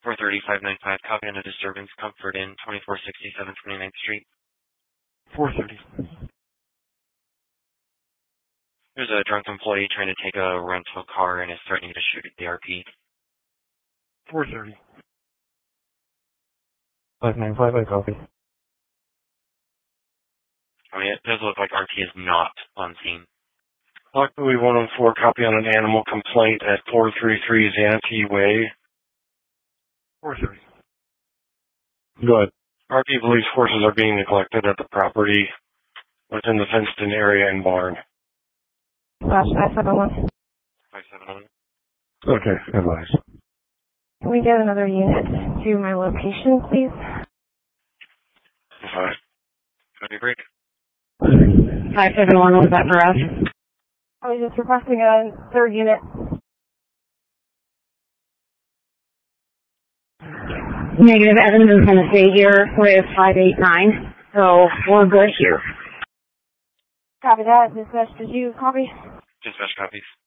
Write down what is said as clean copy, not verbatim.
430-595, copy on a disturbance, Comfort Inn, 2467 29th Street. 430. There's a drunk employee trying to take a rental car and is threatening to shoot at the RP. 430. 595, I copy. I mean, it does look like RP is not on scene. Luckily, 104, copy on an animal complaint at 433 Xanthi Way. 430. Go ahead. RP police forces are being neglected at the property within the fenced-in area and barn. Flash 571. 571. Okay, advise. Can we get another unit to my location, please? Alright. Copy break. 571, was that for us? I was just requesting a third unit. Negative, Evans is going to stay here with 589, so we're good here. Copy that. Dispatch, did you copy? Dispatch copies.